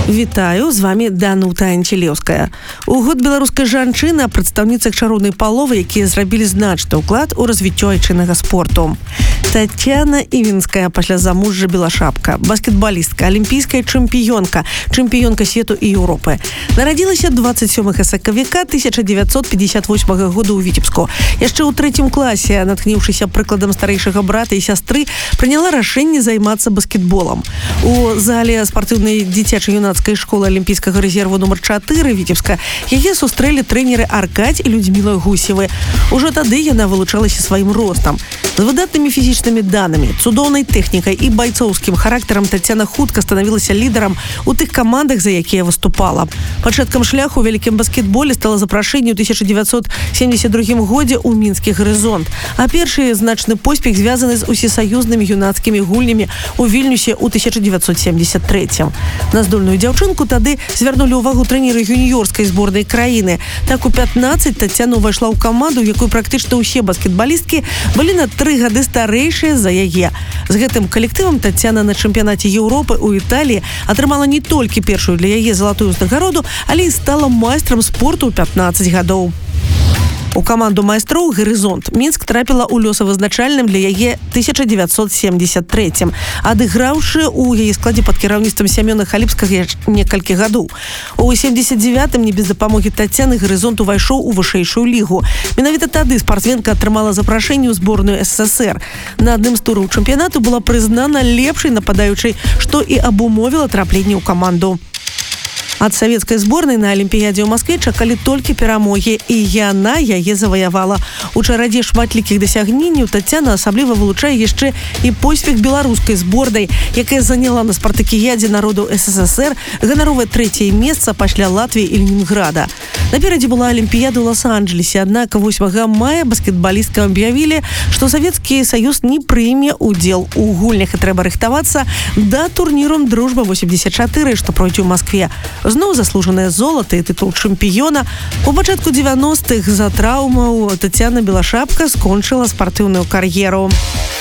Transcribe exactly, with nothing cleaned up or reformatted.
Вітаю, з вами Данута Анчелеўская. У год беларускай жанчыны а прадстаўніцах чароўнай паловы, якія зрабілі значны ўклад у развіццё айчыннага спорту. Тацяна Івінская пасля замужжа белашапка, баскетбалістка, алімпійская чэмпіёнка, чэмпіёнка свету і Еўропы. Нарадзілася двадцать сёмага сакавіка тысяча дзевяцьсот пятьдесят восьмага года ў Віцебску. Яшчэ ў трэцім класе, натхніўшыся прыкладам старэйшага брата і сястры, прыняла рашэнне займацца баскетболам. У зале спартыўнай дзіцяча-юнацкай школы алімпійскага рэзерву нумар чатыры Віцебска яе сустрэлі трэнеры Аркадзь і Людміла Гусевы. Ужо тады яна вылучалася сваім ростам. З выдатнымі фізічнымі данымі, цудоўнай тэхнікай і байцоўскім характарам Тацяна хутка станавілася лідарам у тых камандах, за якія выступала. Пачаткам шляху у вялікім баскетболе стала запрашэнне ў тысяча дзевяцьсот семьдесят другім годзе ў мінскі гарызонт. А першы значны поспех звязаны з усесаюзнымі юнацкімі гульнямі ў Вільнюсе ў тысяча дзевяцьсот семьдесят трэцім. На здольную дзяўчынку тады звярнулі ўвагу трэнеры юніёрскай зборнай краіны. Так у пятнаццаць Тацяна ўвайшла ў каманду, якой практычна ўсе баскетбалісткі былі на тры гады старэйшыя за яе. З гэтым калектывам Тацяна на чэмпіянаце Еўропы ў Італіі атрымала не толькі першую для яе залатую ўзнагароду, але і стала майстрам спорту ў пятнаццаць гадоў. У каманду майстроў «Гарызонт» Мінск трапіла ў лёсавызначальным для яе тысяча дзевяцьсот семьдесят трэцім, адыграўшы ў яе складзе пад кіраўніцтвам Сямёна Халіпскага некалькі гадоў. У семьдесят дзевятым не без дапамогі Тацяны «Гарызонт» увайшоў у вышэйшую лігу. Менавіта тады спартсменка атрымала запрашэнне ў зборную эс эс эс эр. На адным з тураў чэмпіянату была прызнана лепшай нападаючай, што і абумовіла трапленне ў каманду. Ад савецкай зборнай на Алімпіядзе ў Маскве чакалі толькі перамогі, і яна яе заваявала. У чарадзе шматлікіх дасягненняў Тацяна асабліва вылучае яшчэ і поспех беларускай зборнай, якая заняла на спартакіядзе народаў эс эс эс эр ганаровае трэцяе месца пасля Латвіі і Ленінграда. Наперадзе была Алімпіяда ў Лос-Анджелесе, аднак восьмага мая баскетбалісткам аб'явілі, што Савецкі Саюз не прыме ўдзел у гульнях і трэба рыхтавацца да турніру «Дружба восемьдесят чатыры», што пройдзе ў Маскве. Зноў заслужанае золата і тытул чэмпіёна. У пачатку дзевяностых з-за траўмаў Тацяна Белашапка скончыла спартыўную кар'еру.